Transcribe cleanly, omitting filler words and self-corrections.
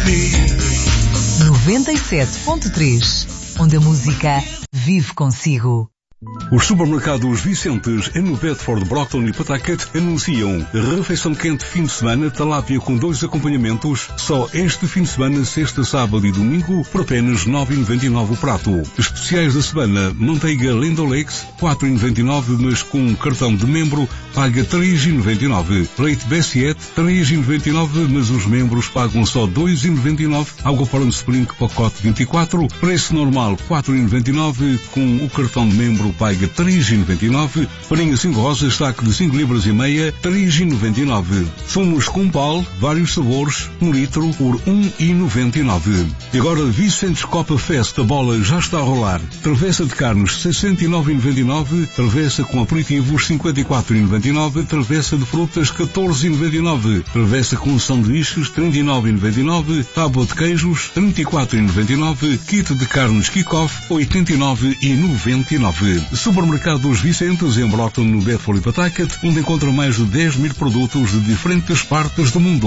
97.3, onde a música vive consigo. Os supermercados Vicentes, no Bedford, Brockton e Pawtucket, anunciam refeição quente fim de semana, talápia com 2 acompanhamentos, só este fim de semana, sexta, sábado e domingo, por apenas 9,99 o prato. Especiais da semana, manteiga Land O'Lakes, 4,99, mas com um cartão de membro, paga 3,99. Leite Bessiette, 3,99, mas os membros pagam só 2,99. Água para Spring, pacote 24, preço normal 4,99, com o cartão de membro paga 3,99. Farinha 5 rosas, saco de 5 libras e meia, 3,99. Sumos com pal, vários sabores, 1 litro por 1,99. E agora Vicentes Copa Fest, a bola já está a rolar. Travessa de carnes, 69,99. Travessa com aperitivos, 54,99. Travessa de frutas, 14,99. Travessa com sanduíches, 39,99. Tábua de queijos, 34,99. Kit de carnes Kick-Off, 89,99. Supermercados Vicentes, em Brockton, no Bedford e Pawtucket, onde encontra mais de 10 mil produtos de diferentes partes do mundo.